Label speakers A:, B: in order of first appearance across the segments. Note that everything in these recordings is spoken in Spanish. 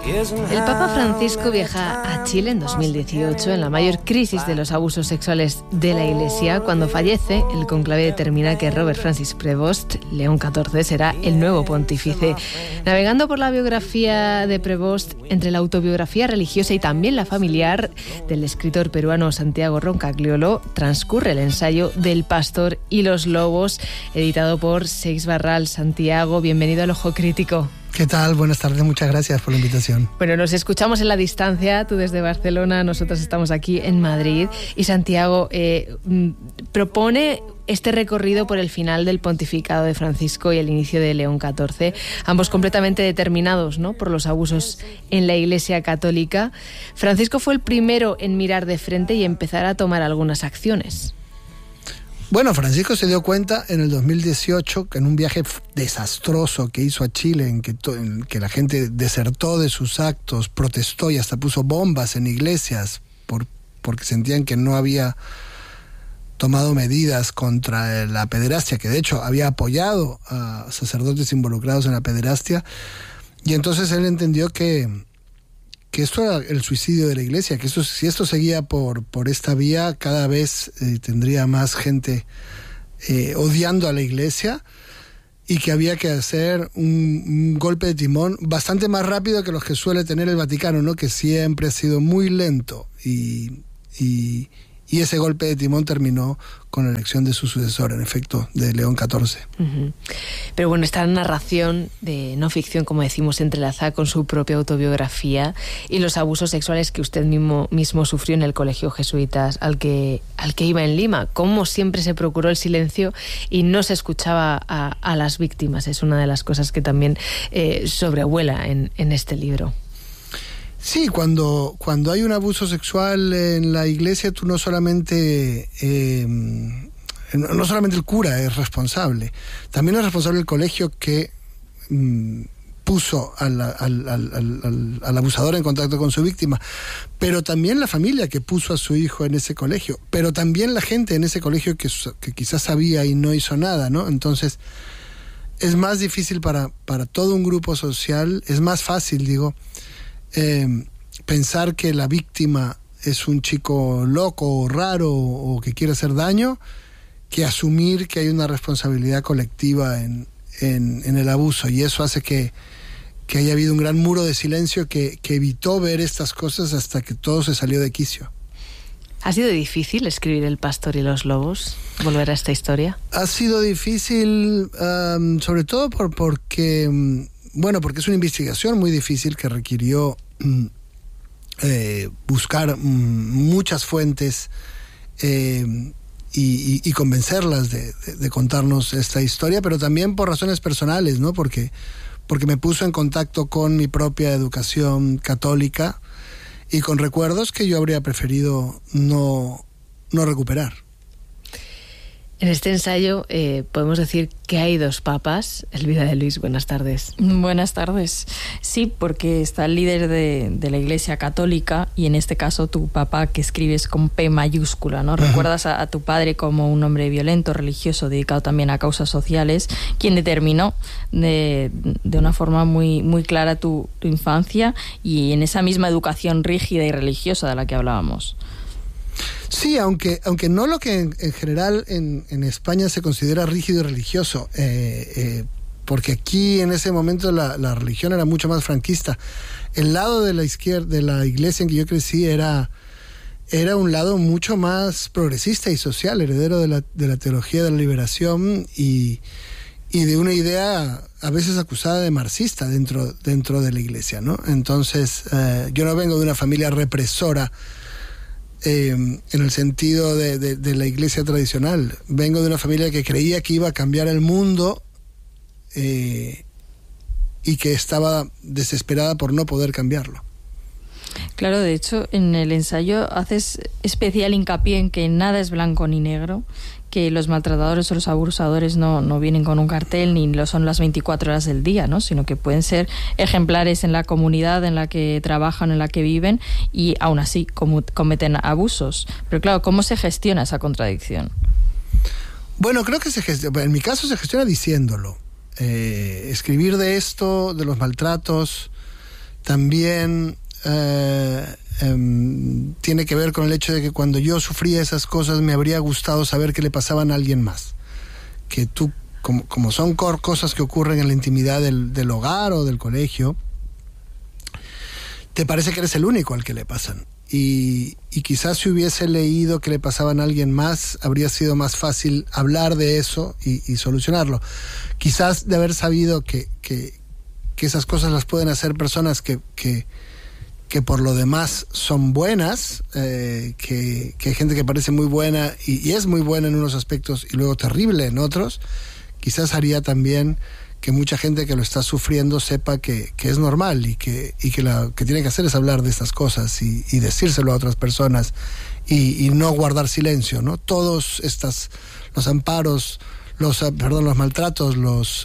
A: El Papa Francisco viaja a Chile en 2018, en la mayor crisis de los abusos sexuales de la Iglesia. Cuando fallece, el conclave determina que Robert Francis Prevost, León XIV, será el nuevo pontífice. Navegando por la biografía de Prevost, entre la autobiografía religiosa y también la familiar del escritor peruano Santiago Roncagliolo, transcurre el ensayo del pastor y los lobos, editado por Seix Barral. Santiago, bienvenido al Ojo Crítico.
B: ¿Qué tal? Buenas tardes, muchas gracias por la invitación.
A: Bueno, nos escuchamos en la distancia, tú desde Barcelona, nosotros estamos aquí en Madrid, y Santiago propone este recorrido por el final del pontificado de Francisco y el inicio de León XIV, ambos completamente determinados, ¿no?, por los abusos en la Iglesia Católica. Francisco fue el primero en mirar de frente y empezar a tomar algunas acciones.
B: Bueno, Francisco se dio cuenta en el 2018 que en un viaje desastroso que hizo a Chile, en que la gente desertó de sus actos, protestó y hasta puso bombas en iglesias porque sentían que no había tomado medidas contra la pederastia, que de hecho había apoyado a sacerdotes involucrados en la pederastia, y entonces él entendió que esto era el suicidio de la Iglesia, que si esto seguía por esta vía, cada vez tendría más gente odiando a la Iglesia, y que había que hacer un golpe de timón bastante más rápido que los que suele tener el Vaticano, ¿no?, que siempre ha sido muy lento, y ese golpe de timón terminó con la elección de su sucesor, en efecto, de León XIV. Uh-huh.
A: Pero bueno, esta narración de no ficción, como decimos, entrelaza con su propia autobiografía y los abusos sexuales que usted mismo sufrió en el colegio jesuitas al que iba en Lima. Cómo siempre se procuró el silencio y no se escuchaba a las víctimas. Es una de las cosas que también sobrevuela en este libro.
B: Sí, cuando hay un abuso sexual en la Iglesia, tú no solamente el cura es responsable, también es responsable el colegio que puso al abusador en contacto con su víctima, pero también la familia que puso a su hijo en ese colegio, pero también la gente en ese colegio que quizás sabía y no hizo nada, ¿no? Entonces es más difícil para todo un grupo social, es más fácil, pensar que la víctima es un chico loco o raro o que quiere hacer daño, que asumir que hay una responsabilidad colectiva en el abuso, y eso hace que haya habido un gran muro de silencio que evitó ver estas cosas hasta que todo se salió de quicio.
A: ¿Ha sido difícil escribir El pastor y los lobos? ¿Volver a esta historia?
B: Ha sido difícil, sobre todo porque es una investigación muy difícil que requirió buscar muchas fuentes y convencerlas de contarnos esta historia, pero también por razones personales, ¿no? Porque me puso en contacto con mi propia educación católica y con recuerdos que yo habría preferido no recuperar.
A: En este ensayo podemos decir que hay dos papas. Elvira de Luis, buenas tardes.
C: Buenas tardes. Sí, porque está el líder de la Iglesia Católica, y en este caso tu papá, que escribes con P mayúscula, ¿no? Recuerdas a tu padre como un hombre violento, religioso, dedicado también a causas sociales, quien determinó de una forma muy, muy clara tu infancia, y en esa misma educación rígida y religiosa de la que hablábamos.
B: Sí, aunque no lo que en general en España se considera rígido y religioso, porque aquí en ese momento la religión era mucho más franquista. El lado de la izquierda, de la iglesia en que yo crecí, era un lado mucho más progresista y social, heredero de la teología de la liberación y de una idea a veces acusada de marxista dentro de la iglesia, ¿no? Entonces, yo no vengo de una familia represora en el sentido de la iglesia tradicional. Vengo de una familia que creía que iba a cambiar el mundo y que estaba desesperada por no poder cambiarlo.
C: Claro, de hecho, en el ensayo haces especial hincapié en que nada es blanco ni negro, que los maltratadores o los abusadores no vienen con un cartel ni lo son las 24 horas del día, ¿no? Sino que pueden ser ejemplares en la comunidad en la que trabajan, en la que viven, y aún así cometen abusos. Pero claro, ¿cómo se gestiona esa contradicción?
B: Bueno, creo que en mi caso se gestiona diciéndolo. Escribir de esto, de los maltratos, también tiene que ver con el hecho de que cuando yo sufría esas cosas me habría gustado saber que le pasaban a alguien más. Que tú, como son cosas que ocurren en la intimidad del hogar o del colegio, te parece que eres el único al que le pasan. Y quizás si hubiese leído que le pasaban a alguien más, habría sido más fácil hablar de eso y solucionarlo. Quizás de haber sabido que esas cosas las pueden hacer personas que por lo demás son buenas, que hay gente que parece muy buena y es muy buena en unos aspectos y luego terrible en otros, quizás haría también que mucha gente que lo está sufriendo sepa que es normal y que lo que tiene que hacer es hablar de estas cosas y decírselo a otras personas y no guardar silencio, ¿no? Todos los amparos, los maltratos,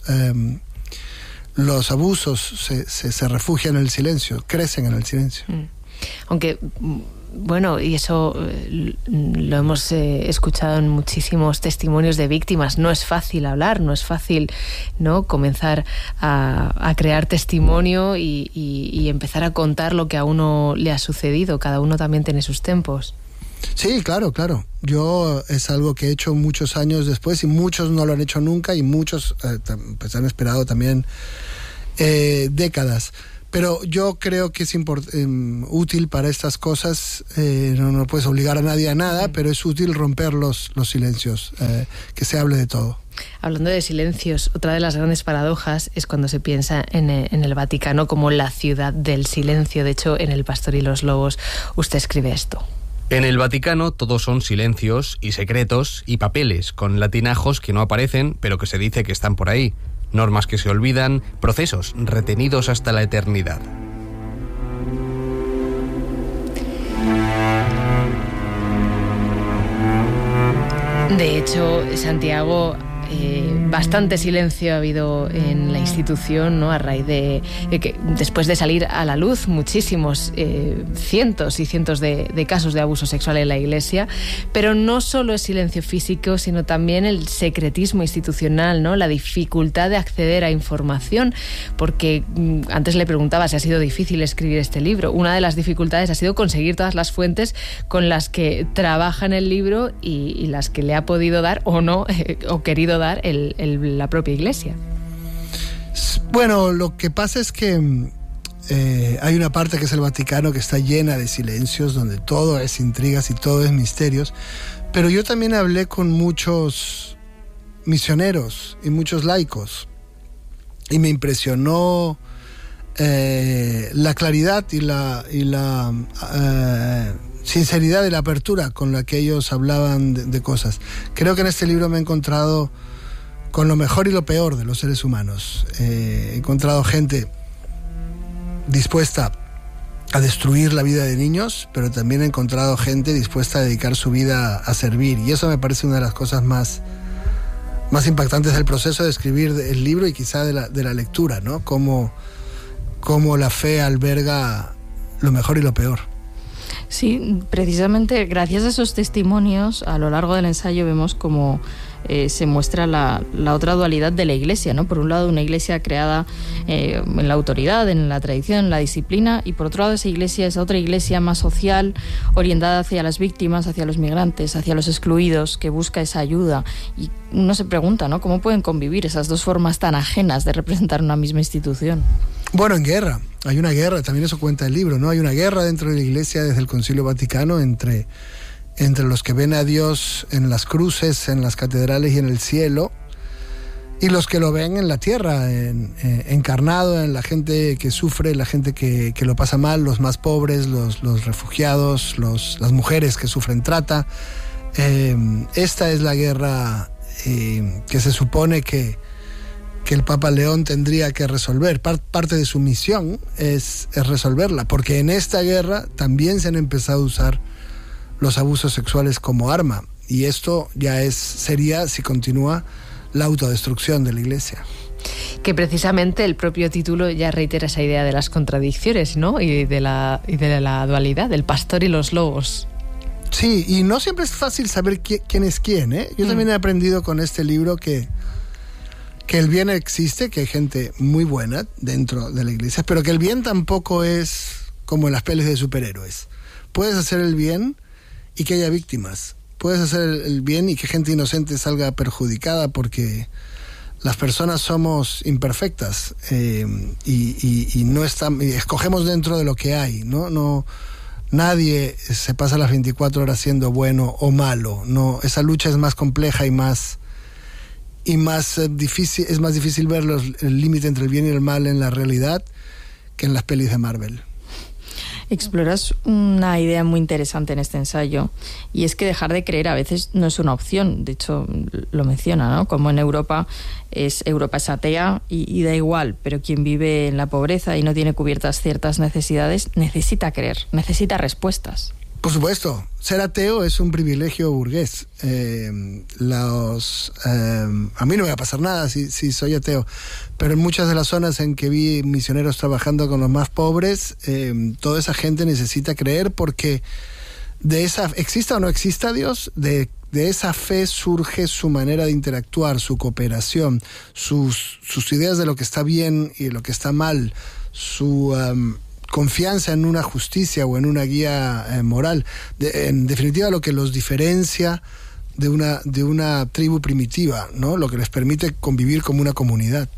B: los abusos se refugian en el silencio, crecen en el silencio.
A: Aunque, bueno, y eso lo hemos escuchado en muchísimos testimonios de víctimas, no es fácil hablar, no es fácil, ¿no?, comenzar a crear testimonio y empezar a contar lo que a uno le ha sucedido. Cada uno también tiene sus tiempos.
B: Sí, claro. Yo es algo que he hecho muchos años después y muchos no lo han hecho nunca y muchos pues han esperado también décadas. Pero yo creo que es útil para estas cosas, no puedes obligar a nadie a nada, pero es útil romper los silencios, que se hable de todo.
A: Hablando de silencios, otra de las grandes paradojas es cuando se piensa en el Vaticano como la ciudad del silencio. De hecho, en El Pastor y los Lobos usted escribe esto.
D: En el Vaticano todos son silencios y secretos y papeles con latinajos que no aparecen, pero que se dice que están por ahí. Normas que se olvidan, procesos retenidos hasta la eternidad.
A: De hecho, Santiago, bastante silencio ha habido en la institución, ¿no?, a raíz de que después de salir a la luz muchísimos, cientos y cientos de casos de abuso sexual en la Iglesia, pero no solo es silencio físico, sino también el secretismo institucional, ¿no?, la dificultad de acceder a información, porque antes le preguntaba si ha sido difícil escribir este libro. Una de las dificultades ha sido conseguir todas las fuentes con las que trabaja en el libro y las que le ha podido dar o no, o querido dar la propia Iglesia.
B: Bueno, lo que pasa es que hay una parte que es el Vaticano que está llena de silencios, donde todo es intrigas y todo es misterios, pero yo también hablé con muchos misioneros y muchos laicos y me impresionó la claridad y la sinceridad y la apertura con la que ellos hablaban de cosas. Creo que en este libro me he encontrado con lo mejor y lo peor de los seres humanos. He encontrado gente dispuesta a destruir la vida de niños, pero también he encontrado gente dispuesta a dedicar su vida a servir, y eso me parece una de las cosas más impactantes del proceso de escribir el libro y quizá de la lectura, ¿no? Cómo la fe alberga lo mejor y lo peor.
C: Sí, precisamente gracias a esos testimonios a lo largo del ensayo vemos cómo se muestra la otra dualidad de la Iglesia, ¿no? Por un lado, una Iglesia creada en la autoridad, en la tradición, en la disciplina, y por otro lado esa Iglesia es otra Iglesia más social, orientada hacia las víctimas, hacia los migrantes, hacia los excluidos, que busca esa ayuda. Y uno se pregunta, ¿no?, ¿cómo pueden convivir esas dos formas tan ajenas de representar una misma institución?
B: Bueno, en guerra. Hay una guerra, también eso cuenta el libro, ¿no? Hay una guerra dentro de la Iglesia desde el Concilio Vaticano entre los que ven a Dios en las cruces, en las catedrales y en el cielo, y los que lo ven en la tierra, encarnado en la gente que sufre, la gente que lo pasa mal, los más pobres, los refugiados, las mujeres que sufren trata. Esta es la guerra que se supone que el Papa León tendría que resolver. Parte de su misión es resolverla, porque en esta guerra también se han empezado a usar los abusos sexuales como arma, y esto ya sería, si continúa, la autodestrucción de la Iglesia.
A: Que precisamente el propio título ya reitera esa idea de las contradicciones, ¿no?, y de la dualidad, del pastor y los lobos.
B: Sí, y no siempre es fácil saber quién es quién, ¿eh? Yo también he aprendido con este libro que que el bien existe, que hay gente muy buena dentro de la iglesia, pero que el bien tampoco es como en las pelis de superhéroes. Puedes hacer el bien y que haya víctimas. Puedes hacer el bien y que gente inocente salga perjudicada, porque las personas somos imperfectas y no escogemos dentro de lo que hay, ¿no? Nadie se pasa las 24 horas siendo bueno o malo. No, esa lucha es más compleja y más difícil. Es más difícil ver el límite entre el bien y el mal en la realidad que en las pelis de Marvel.
C: Exploras una idea muy interesante en este ensayo, y es que dejar de creer a veces no es una opción. De hecho, lo menciona, ¿no? Como en Europa es atea y da igual, pero quien vive en la pobreza y no tiene cubiertas ciertas necesidades necesita creer, necesita respuestas.
B: Por supuesto, ser ateo es un privilegio burgués. A mí no me va a pasar nada si soy ateo, pero en muchas de las zonas en que vi misioneros trabajando con los más pobres, toda esa gente necesita creer, porque de esa, exista o no exista Dios, de esa fe surge su manera de interactuar, su cooperación, sus ideas de lo que está bien y de lo que está mal, su confianza en una justicia o en una guía moral. En definitiva, lo que los diferencia de una tribu primitiva, ¿no? Lo que les permite convivir como una comunidad.